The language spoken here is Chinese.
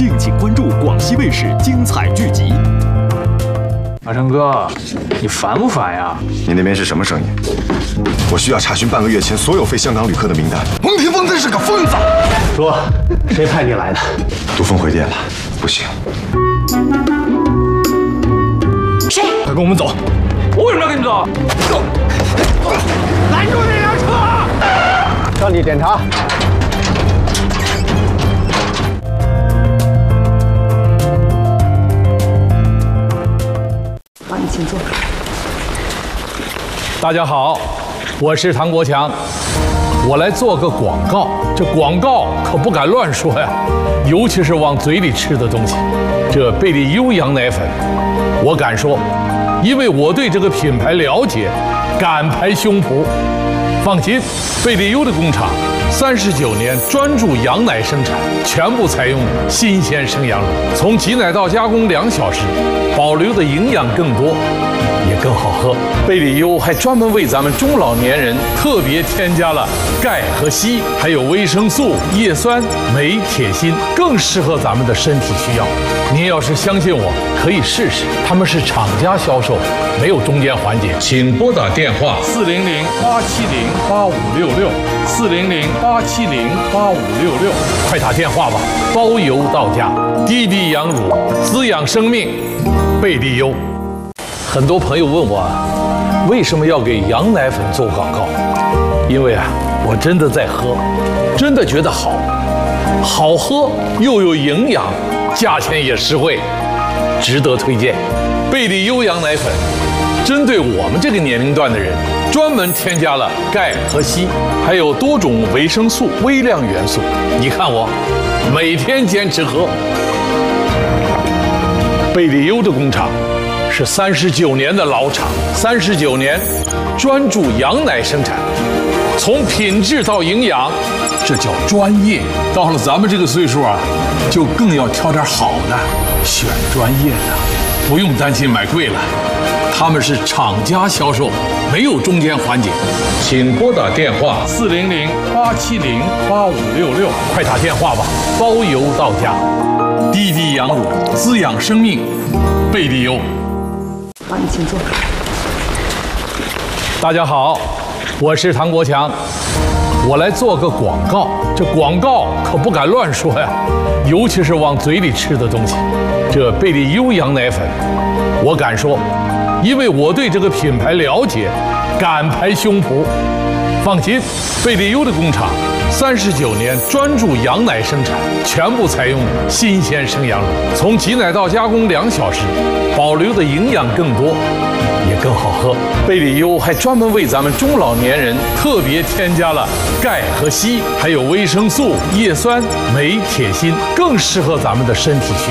敬请关注广西卫视精彩剧集。 阿成哥，你烦不烦呀？ 你那边是什么声音？我需要查询半个月前所有飞香港旅客的名单。翁霆锋真是个疯子！ 说，谁派你来的？ 杜峰回电了，不行。 谁？ 快跟我们走！ 我为什么要跟你走？ 拦住那辆车！ 让你检查。 好，你请坐。 大家好，我是唐国强，我来做个广告。这广告可不敢乱说呀，尤其是往嘴里吃的东西。这贝利优羊奶粉，我敢说，因为我对这个品牌了解，敢拍胸脯。放心，贝利优的工厂39年专注羊奶生产，全部采用新鲜生羊乳，从挤奶到加工2小时，保留的营养更多，也更好喝。贝利优还专门为咱们中老年人特别添加了钙和硒，还有维生素、叶酸、镁、铁、锌，更适合咱们的身体需要。您要是相信我，可以试试。他们是厂家销售，没有中间环节。请拨打电话400-870-8566，400-870-8566，快打电话吧，包邮到家。滴滴羊乳，滋养生命，贝利优。很多朋友问我，为什么要给羊奶粉做广告？因为我真的在喝，真的觉得好，好喝又有营养，价钱也实惠，值得推荐。贝利优羊奶粉，针对我们这个年龄段的人，专门添加了钙和硒，还有多种维生素、微量元素。你看我，每天坚持喝。贝利优的工厂是39年的老厂，39年专注羊奶生产，从品质到营养，这叫专业。到了咱们这个岁数就更要挑点好的，选专业的，不用担心买贵了。他们是厂家销售，没有中间环节。请拨打电话400-870-8566，快打电话吧，包邮到家。滴滴羊乳，滋养生命，贝利优。 好，你请坐。 大家好，我是唐国强，我来做个广告。这广告可不敢乱说呀，尤其是往嘴里吃的东西。这贝利优羊奶粉，我敢说，因为我对这个品牌了解，敢拍胸脯。放心，贝利优的工厂39年专注羊奶生产，全部采用新鲜生羊乳，从挤奶到加工2小时，保留的营养更多，也更好喝。贝利优还专门为咱们中老年人特别添加了钙和硒，还有维生素、叶酸、镁、铁、锌，更适合咱们的身体需要。